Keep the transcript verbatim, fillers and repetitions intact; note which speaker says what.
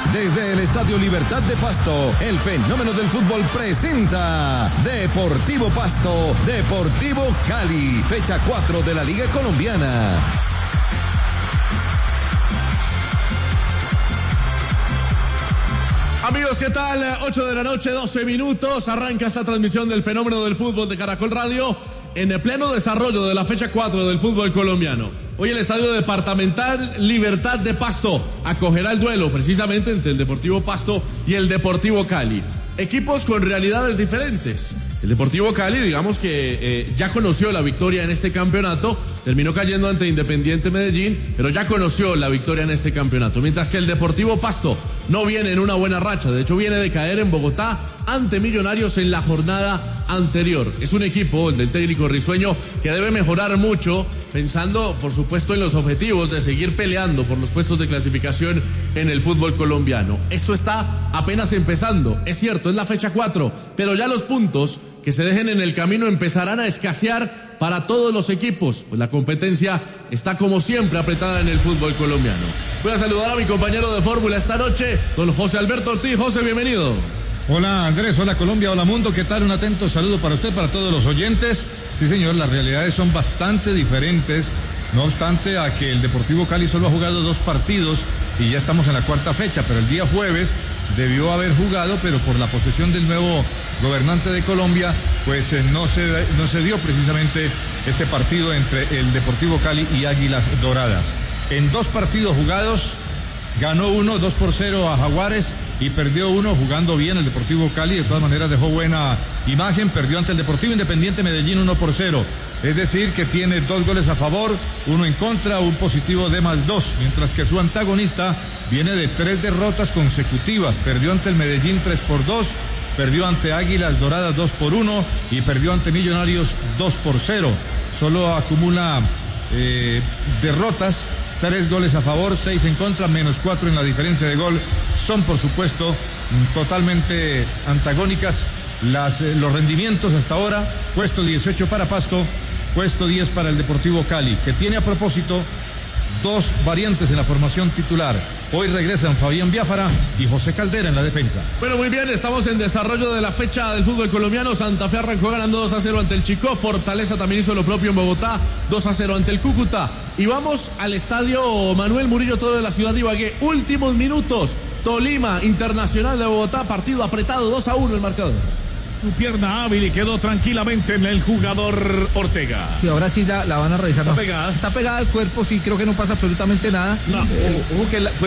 Speaker 1: Desde el Estadio Libertad de Pasto, el fenómeno del fútbol presenta Deportivo Pasto, Deportivo Cali, fecha cuatro de la Liga Colombiana.
Speaker 2: Amigos, ¿qué tal? ocho de la noche, doce minutos. Arranca esta transmisión del fenómeno del fútbol de Caracol Radio en el pleno desarrollo de la fecha cuatro del fútbol colombiano. Hoy el Estadio Departamental Libertad de Pasto acogerá el duelo precisamente entre el Deportivo Pasto y el Deportivo Cali. Equipos con realidades diferentes. El Deportivo Cali, digamos que eh, ya conoció la victoria en este campeonato, terminó cayendo ante Independiente Medellín, pero ya conoció la victoria en este campeonato. Mientras que el Deportivo Pasto no viene en una buena racha, de hecho viene de caer en Bogotá ante Millonarios en la jornada anterior. Es un equipo, el del técnico risueño, que debe mejorar mucho, pensando por supuesto en los objetivos de seguir peleando por los puestos de clasificación en el fútbol colombiano. Esto está apenas empezando, es cierto, es la fecha cuatro, pero ya los puntos que se dejen en el camino empezarán a escasear para todos los equipos, pues la competencia está como siempre apretada en el fútbol colombiano. Voy a saludar a mi compañero de fórmula esta noche, don José Alberto Ortiz. José, bienvenido.
Speaker 3: Hola Andrés, hola Colombia, hola mundo, ¿qué tal? Un atento saludo para usted, para todos los oyentes. Sí señor, las realidades son bastante diferentes, no obstante a que el Deportivo Cali solo ha jugado dos partidos y ya estamos en la cuarta fecha, pero el día jueves debió haber jugado, pero por la posesión del nuevo gobernante de Colombia, pues eh, no se, no se dio precisamente este partido entre el Deportivo Cali y Águilas Doradas. En dos partidos jugados, ganó uno, dos por cero a Jaguares y perdió uno jugando bien el Deportivo Cali. De todas maneras dejó buena imagen, perdió ante el Deportivo Independiente Medellín uno por cero. Es decir, que tiene dos goles a favor, uno en contra, un positivo de más dos, mientras que su antagonista viene de tres derrotas consecutivas. Perdió ante el Medellín tres por dos, perdió ante Águilas Doradas dos por uno y perdió ante Millonarios dos por cero. Solo acumula eh, derrotas, tres goles a favor, seis en contra, menos cuatro en la diferencia de gol. Son, por supuesto, totalmente antagónicas las, eh, los rendimientos hasta ahora. Puesto dieciocho para Pasto, puesto diez para el Deportivo Cali, que tiene a propósito dos variantes en la formación titular. Hoy regresan Fabián Biafara y José Caldera en la defensa.
Speaker 2: Bueno, muy bien, estamos en desarrollo de la fecha del fútbol colombiano. Santa Fe arrancó ganando dos a cero ante el Chicó. Fortaleza también hizo lo propio en Bogotá, dos a cero ante el Cúcuta. Y vamos al estadio Manuel Murillo Toro de la ciudad de Ibagué. Últimos minutos, Tolima, Internacional de Bogotá, partido apretado, dos a uno el marcador.
Speaker 4: Su pierna hábil y quedó tranquilamente en el jugador Ortega.
Speaker 5: Sí, ahora sí la, la van a revisar.
Speaker 4: Está
Speaker 5: no.
Speaker 4: pegada.
Speaker 5: Está pegada al cuerpo, sí, creo que no pasa absolutamente nada.
Speaker 2: No,
Speaker 5: eh,
Speaker 2: ojo que la,